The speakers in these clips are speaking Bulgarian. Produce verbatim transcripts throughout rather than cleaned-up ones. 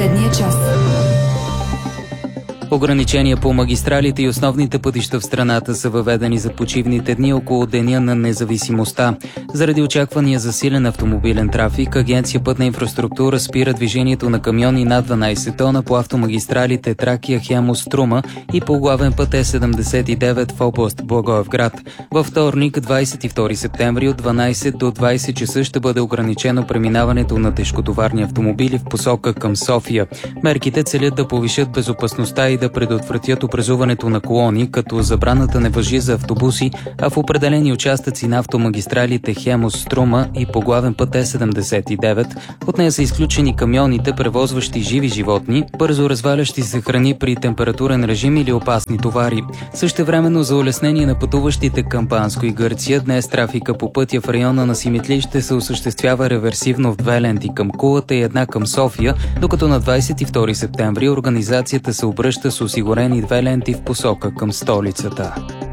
Средния час. Ограничения по магистралите и основните пътища в страната са въведени за почивните дни около Деня на независимостта. Заради очаквания засилен автомобилен трафик, Агенция Пътна инфраструктура спира движението на камиони над дванайсет тона по автомагистралите Тракия, Хемус, Струма и по главен път Е седемдесет и девет в област Благоевград. Във вторник, двайсет и втори септември, от дванайсет до двайсет часа ще бъде ограничено преминаването на тежкотоварни автомобили в посока към София. Мерките целят да повишат безопасността и да предотвратят образуването на колони, като забраната не важи за автобуси, а в определени участъци на автомагистралите Хемус, Струма и по главен път Е седемдесет и девет. От нея са изключени камионите, превозващи живи животни, бързо развалящи се храни при температурен режим или опасни товари. Същевременно за улеснение на пътуващите към Банско и Гърция, днес трафика по пътя в района на Симитли ще се осъществява реверсивно в две ленти към Кулата и една към София, докато на двайсет и втори септември организацията се обръща с осигурени две ленти в посока към столицата.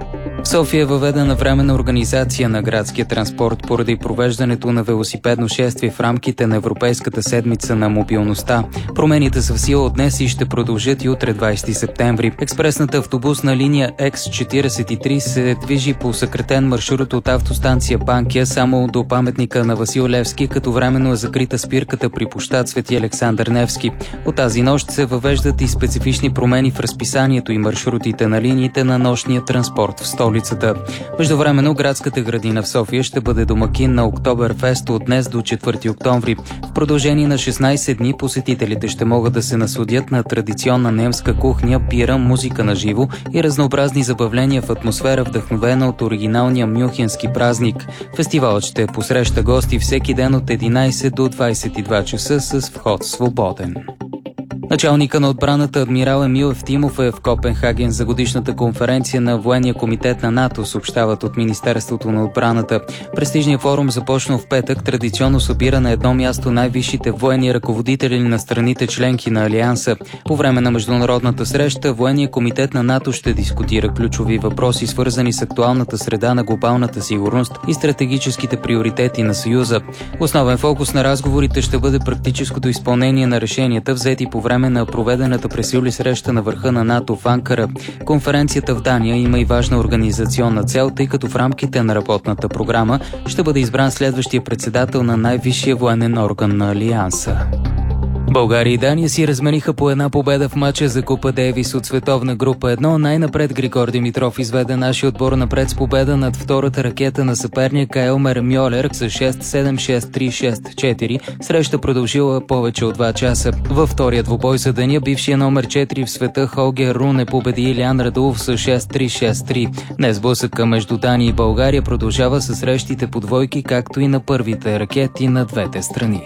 В София е въведена временна организация на градския транспорт поради провеждането на велосипедно шествие в рамките на Европейската седмица на мобилността. Промените са в сила от днес и ще продължат и утре, двайсети септември. Експресната автобусна линия Екс четирийсет и три се движи по съкратен маршрут от автостанция Банкя само до паметника на Васил Левски, като временно е закрита спирката при площад Свети Александър Невски. От тази нощ се въвеждат и специфични промени в разписанието и маршрутите на линиите на нощния транспорт в столицата. Междувременно градската градина в София ще бъде домакин на Октоберфест от днес до четвърти октомври. В продължение на шестнайсет дни посетителите ще могат да се насладят на традиционна немска кухня, бира, музика на живо и разнообразни забавления в атмосфера, вдъхновена от оригиналния мюнхенски празник. Фестивалът ще посреща гости всеки ден от единайсет до двайсет и два часа с вход свободен. Началника на отбраната адмирал Емил Евтимов е в Копенхаген за годишната конференция на Военния комитет на НАТО, съобщават от Министерството на отбраната. Престижният форум започна в петък, традиционно събира на едно място най-висшите военни ръководители на страните членки на Алианса. По време на международната среща Военния комитет на НАТО ще дискутира ключови въпроси, свързани с актуалната среда на глобалната сигурност и стратегическите приоритети на Съюза. Основен фокус на разговорите ще бъде практическото изпълнение на решенията, взети по време на проведената през юли среща на върха на НАТО в Анкара. Конференцията в Дания има и важна организационна цел, тъй като в рамките на работната програма ще бъде избран следващия председател на най-висшия военен орган на Алианса. България и Дания си размениха по една победа в матча за Купа Дейвис от световна група едно. Най-напред Григор Димитров изведе нашия отбор напред с победа над втората ракета на съперника Елмер Мьолер с шест седем шест три шест четири. Среща продължила повече от два часа. Във втория двубой за деня бившия номер четири в света Холгер Руне победи Илиан Радулов с шест три шест три. Днес сблъсъка между Дания и България продължава със срещите по двойки, както и на първите ракети на двете страни.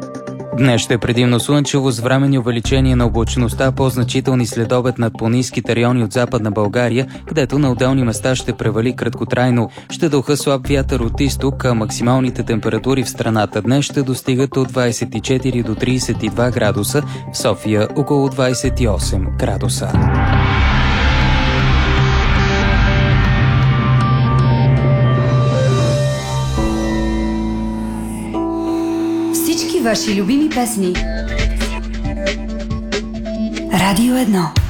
Днес ще е предимно слънчево с временни увеличение на облачността, по-значителни следобед над планинските райони от Западна България, където на отделни места ще превали краткотрайно. Ще духа слаб вятър от изток, а максималните температури в страната днес ще достигат от двайсет и четири до трийсет и два градуса, в София около двайсет и осем градуса. Ваши любими песни. Радио едно.